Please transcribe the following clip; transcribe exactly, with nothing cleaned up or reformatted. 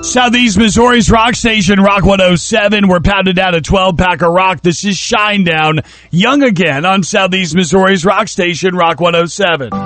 Southeast Missouri's rock station, Rock one oh seven. We're pounding down a twelve-pack of rock. This is Shinedown, Young Again on Southeast Missouri's rock station, Rock one oh seven.